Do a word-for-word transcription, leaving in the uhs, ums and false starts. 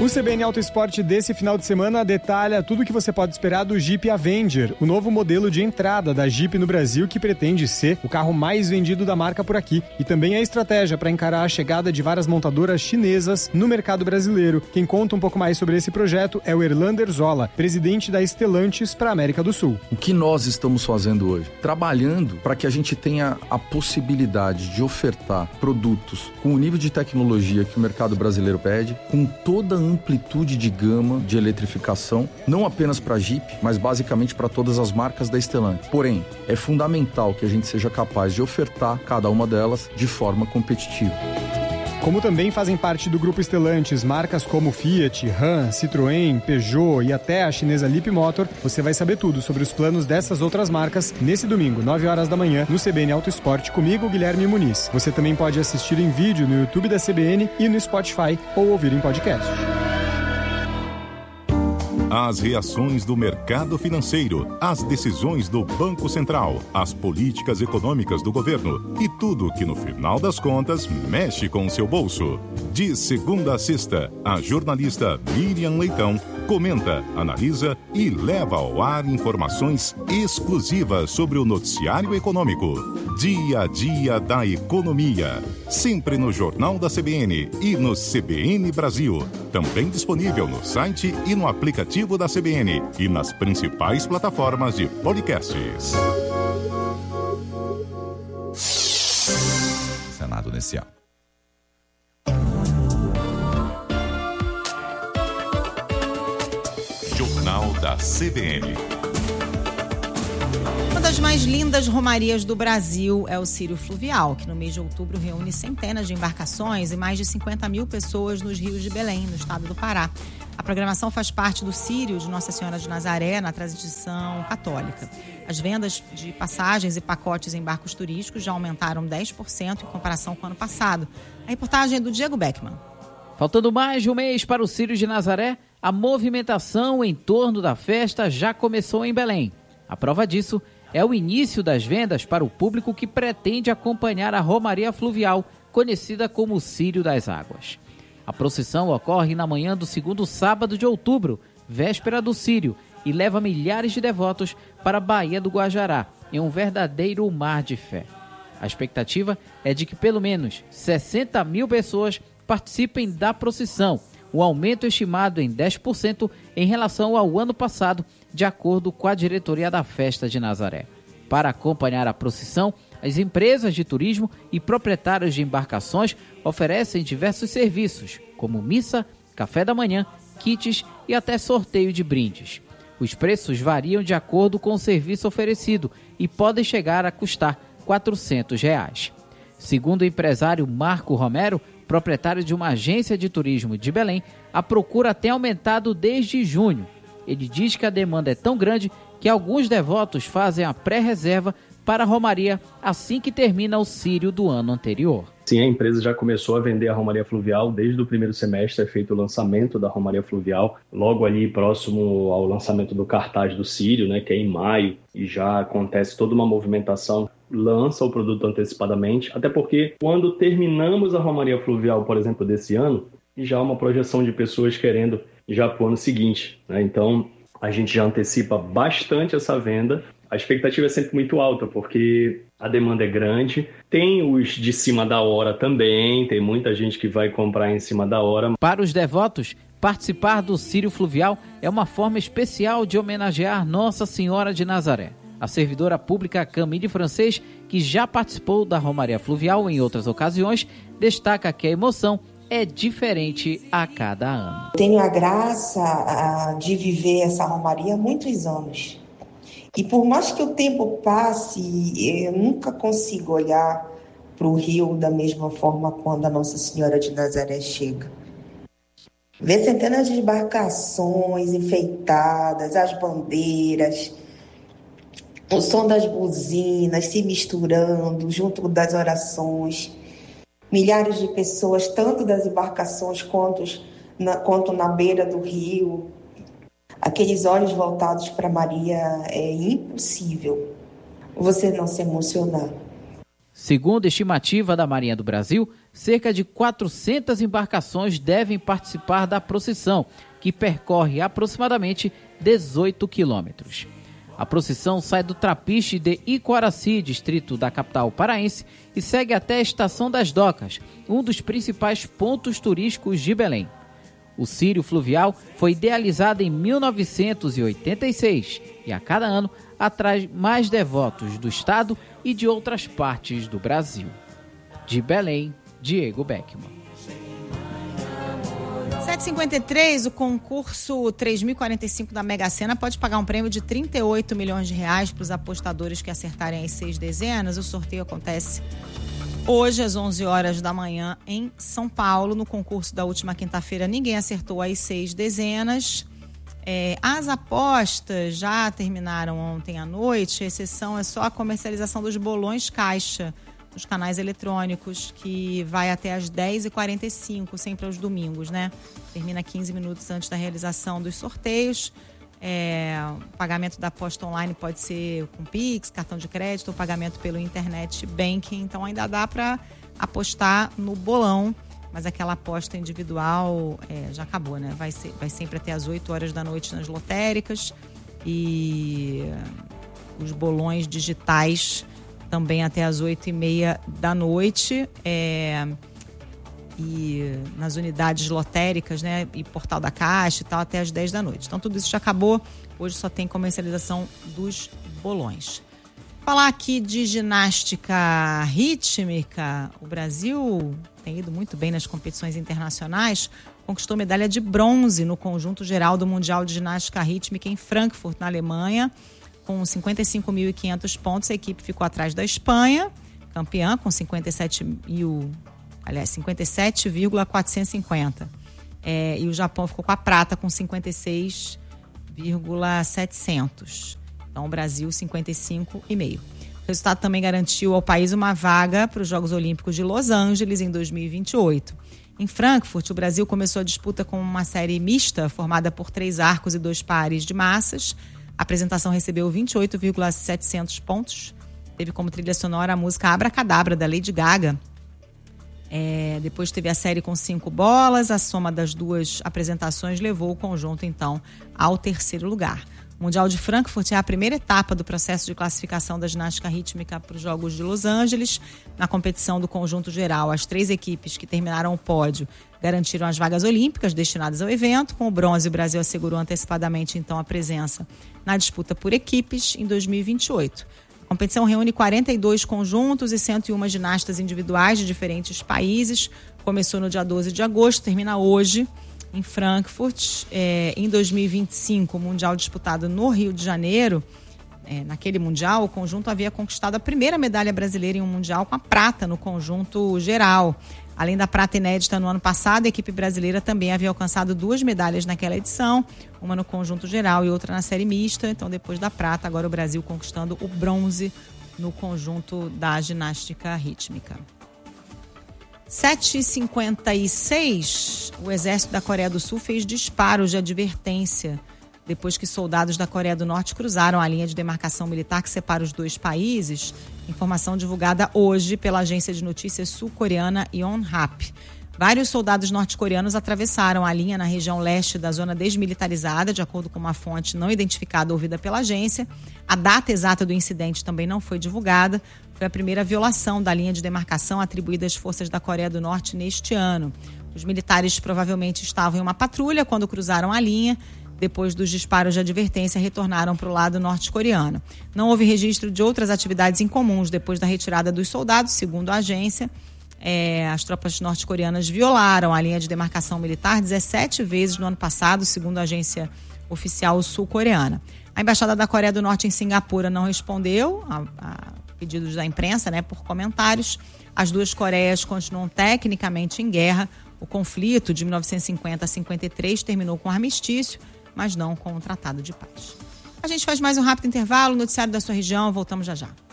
O C B N Auto Esporte desse final de semana detalha tudo o que você pode esperar do Jeep Avenger, o novo modelo de entrada da Jeep no Brasil que pretende ser o carro mais vendido da marca por aqui. E também a estratégia para encarar a chegada de várias montadoras chinesas no mercado brasileiro. Quem conta um pouco mais sobre esse projeto é o Erlander Zola, presidente da Stellantis para a América do Sul. O que nós estamos fazendo hoje? Trabalhando para que a gente tenha a possibilidade de ofertar produtos com o nível de tecnologia que o mercado brasileiro pede, com toda a amplitude de gama de eletrificação, não apenas para a Jeep, mas basicamente para todas as marcas da Stellantis. Porém, é fundamental que a gente seja capaz de ofertar cada uma delas de forma competitiva. Como também fazem parte do grupo Stellantis marcas como Fiat, Ram, Citroën, Peugeot e até a chinesa Leapmotor, você vai saber tudo sobre os planos dessas outras marcas nesse domingo, nove horas da manhã, no C B N Auto Esporte, comigo, Guilherme Muniz. Você também pode assistir em vídeo no YouTube da C B N e no Spotify ou ouvir em podcast. As reações do mercado financeiro, as decisões do Banco Central, as políticas econômicas do governo e tudo que, no final das contas, mexe com o seu bolso. De segunda a sexta, a jornalista Miriam Leitão comenta, analisa e leva ao ar informações exclusivas sobre o noticiário econômico. Dia a dia da economia. Sempre no Jornal da C B N e no C B N Brasil. Também disponível no site e no aplicativo da C B N e nas principais plataformas de podcasts. Senado nesse ano. Jornal da C B N. Uma das mais lindas romarias do Brasil é o Círio Fluvial, que no mês de outubro reúne centenas de embarcações e mais de cinquenta mil pessoas nos rios de Belém, no estado do Pará. A programação faz parte do Círio de Nossa Senhora de Nazaré, na tradição católica. As vendas de passagens e pacotes em barcos turísticos já aumentaram dez por cento em comparação com o ano passado. A reportagem é do Diego Beckman. Faltando mais de um mês para o Círio de Nazaré, a movimentação em torno da festa já começou em Belém. A prova disso é o início das vendas para o público que pretende acompanhar a Romaria Fluvial, conhecida como Círio das Águas. A procissão ocorre na manhã do segundo sábado de outubro, véspera do Círio, e leva milhares de devotos para a Baía do Guajará, em um verdadeiro mar de fé. A expectativa é de que pelo menos sessenta mil pessoas participem da procissão, um aumento estimado em dez por cento em relação ao ano passado, de acordo com a diretoria da Festa de Nazaré. Para acompanhar a procissão, as empresas de turismo e proprietários de embarcações oferecem diversos serviços, como missa, café da manhã, kits e até sorteio de brindes. Os preços variam de acordo com o serviço oferecido e podem chegar a custar quatrocentos reais. Segundo o empresário Marco Romero, proprietário de uma agência de turismo de Belém, a procura tem aumentado desde junho. Ele diz que a demanda é tão grande que alguns devotos fazem a pré-reserva para a Romaria assim que termina o Círio do ano anterior. Sim, a empresa já começou a vender a Romaria Fluvial desde o primeiro semestre, é feito o lançamento da Romaria Fluvial, logo ali próximo ao lançamento do cartaz do Círio, né, que é em maio, e já acontece toda uma movimentação, lança o produto antecipadamente, até porque quando terminamos a Romaria Fluvial, por exemplo, desse ano, já há uma projeção de pessoas querendo já para o ano seguinte, né? Então a gente já antecipa bastante essa venda. A expectativa é sempre muito alta, porque a demanda é grande. Tem os de cima da hora também, tem muita gente que vai comprar em cima da hora. Para os devotos, participar do Círio Fluvial é uma forma especial de homenagear Nossa Senhora de Nazaré. A servidora pública Camille Francês, que já participou da Romaria Fluvial em outras ocasiões, destaca que a emoção é diferente a cada ano. Tenho a graça de viver essa Romaria há muitos anos. E por mais que o tempo passe, eu nunca consigo olhar para o rio da mesma forma quando a Nossa Senhora de Nazaré chega. Ver centenas de embarcações enfeitadas, as bandeiras, o som das buzinas se misturando junto das orações, milhares de pessoas, tanto das embarcações quanto na, quanto na beira do rio. Aqueles olhos voltados para Maria, é impossível você não se emocionar. Segundo a estimativa da Marinha do Brasil, cerca de quatrocentas embarcações devem participar da procissão, que percorre aproximadamente dezoito quilômetros. A procissão sai do Trapiche de Icoaraci, distrito da capital paraense, e segue até a Estação das Docas, um dos principais pontos turísticos de Belém. O Círio Fluvial foi idealizado em mil novecentos e oitenta e seis e a cada ano atrai mais devotos do estado e de outras partes do Brasil. De Belém, Diego Beckman. sete e cinquenta e três, o concurso três mil e quarenta e cinco da Mega Sena pode pagar um prêmio de trinta e oito milhões de reais para os apostadores que acertarem as seis dezenas. O sorteio acontece hoje às onze horas da manhã em São Paulo. No concurso da última quinta-feira, ninguém acertou as seis dezenas. É, as apostas já terminaram ontem à noite, a exceção é só a comercialização dos bolões caixa nos canais eletrônicos, que vai até às dez e quarenta e cinco, sempre aos domingos, né? Termina quinze minutos antes da realização dos sorteios. É, o pagamento da aposta online pode ser com Pix, cartão de crédito, ou pagamento pelo Internet Banking. Então ainda dá para apostar no bolão, mas aquela aposta individual é, já acabou, né? Vai, ser, vai sempre até às oito horas da noite nas lotéricas, e os bolões digitais também até às oito e meia da noite. É, e nas unidades lotéricas, né, e Portal da Caixa e tal, até às dez da noite. Então tudo isso já acabou, hoje só tem comercialização dos bolões. Falar aqui de ginástica rítmica, o Brasil tem ido muito bem nas competições internacionais, conquistou medalha de bronze no conjunto geral do Mundial de Ginástica Rítmica em Frankfurt, na Alemanha, com cinquenta e cinco mil e quinhentos pontos. A equipe ficou atrás da Espanha, campeã, com cinquenta e sete mil... Aliás, cinquenta e sete mil quatrocentos e cinquenta. É, e o Japão ficou com a prata com cinquenta e seis mil setecentos. Então, o Brasil, cinquenta e cinco vírgula cinco. O resultado também garantiu ao país uma vaga para os Jogos Olímpicos de Los Angeles em dois mil e vinte e oito. Em Frankfurt, o Brasil começou a disputa com uma série mista, formada por três arcos e dois pares de massas. A apresentação recebeu vinte e oito mil setecentos pontos. Teve como trilha sonora a música Abracadabra, da Lady Gaga. É, depois teve a série com cinco bolas. A soma das duas apresentações levou o conjunto, então, ao terceiro lugar. O Mundial de Frankfurt é a primeira etapa do processo de classificação da ginástica rítmica para os Jogos de Los Angeles. Na competição do conjunto geral, as três equipes que terminaram o pódio garantiram as vagas olímpicas destinadas ao evento. Com o bronze, o Brasil assegurou antecipadamente, então, a presença na disputa por equipes em dois mil e vinte e oito. A competição reúne quarenta e dois conjuntos e cento e uma ginastas individuais de diferentes países. Começou no dia doze de agosto, termina hoje em Frankfurt. É, em dois mil e vinte e cinco, o Mundial disputado no Rio de Janeiro, é, naquele Mundial, o conjunto havia conquistado a primeira medalha brasileira em um Mundial, com a prata no conjunto geral. Além da prata inédita no ano passado, a equipe brasileira também havia alcançado duas medalhas naquela edição, uma no conjunto geral e outra na série mista. Então, depois da prata, agora o Brasil conquistando o bronze no conjunto da ginástica rítmica. sete e cinquenta e seis, o exército da Coreia do Sul fez disparos de advertência depois que soldados da Coreia do Norte cruzaram a linha de demarcação militar que separa os dois países. Informação divulgada hoje pela agência de notícias sul-coreana Yonhap. Vários soldados norte-coreanos atravessaram a linha na região leste da zona desmilitarizada, de acordo com uma fonte não identificada ouvida pela agência. A data exata do incidente também não foi divulgada. Foi a primeira violação da linha de demarcação atribuída às forças da Coreia do Norte neste ano. Os militares provavelmente estavam em uma patrulha quando cruzaram a linha. Depois dos disparos de advertência, retornaram para o lado norte-coreano. Não houve registro de outras atividades incomuns depois da retirada dos soldados, segundo a agência. É, as tropas norte-coreanas violaram a linha de demarcação militar dezessete vezes no ano passado, segundo a agência oficial sul-coreana. A Embaixada da Coreia do Norte em Singapura não respondeu a, a pedidos da imprensa, né, por comentários. As duas Coreias continuam tecnicamente em guerra. O conflito de mil novecentos e cinquenta a cinquenta e três terminou com armistício, mas não com um tratado de paz. A gente faz mais um rápido intervalo, noticiário da sua região, voltamos já já.